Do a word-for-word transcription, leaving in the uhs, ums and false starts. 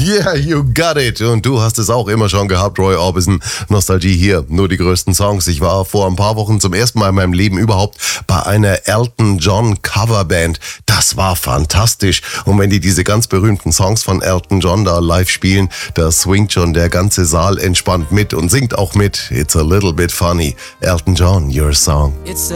Yeah, you got it. Und du hast es auch immer schon gehabt, Roy Orbison. Nostalgie hier, nur die größten Songs. Ich war vor ein paar Wochen zum ersten Mal in meinem Leben überhaupt bei einer Elton John Coverband. Das war fantastisch. Und wenn die diese ganz berühmten Songs von Elton John da live spielen, da swingt schon der ganze Saal entspannt mit und singt auch mit. It's a little bit funny. Elton John, your song. It's